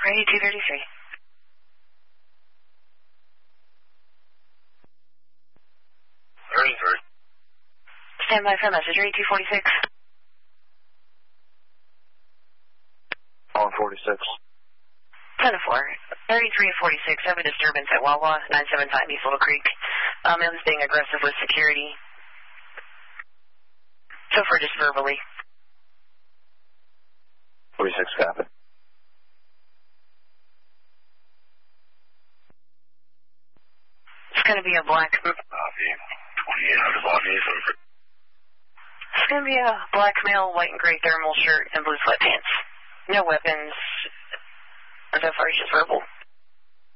Ready 233. Stand by for message. Ready 246. On 46. 10-4. 3346. I have a disturbance at Wawa, 975 East Little Creek. Man's being aggressive with security. So far, just verbally. 46, copy. It's going to be a black... Copy. 2800 Bobby. It's going to be a black male, white and gray thermal shirt and blue sweatpants. No weapons. So far, it's just verbal.